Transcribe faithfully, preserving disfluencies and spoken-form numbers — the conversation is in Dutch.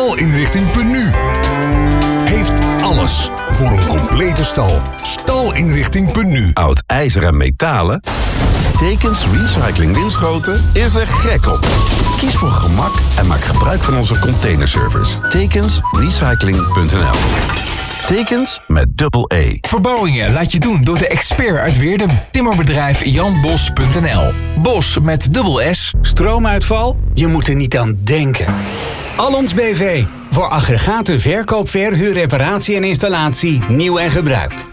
Stalinrichting punt n u heeft alles voor een complete stal. Stalinrichting punt n u. Oud ijzer en metalen? Tekens Recycling Winschoten is er gek op. Kies voor gemak en maak gebruik van onze containerservice. Tekens Recycling punt n l. Tekens met dubbel E. Verbouwingen laat je doen door de expert uit Weerdum. Timmerbedrijf jan bos punt n l. Bos met dubbel S. Stroomuitval? Je moet er niet aan denken. Allons B V. Voor aggregaten, verkoop, verhuur, reparatie en installatie, nieuw en gebruikt.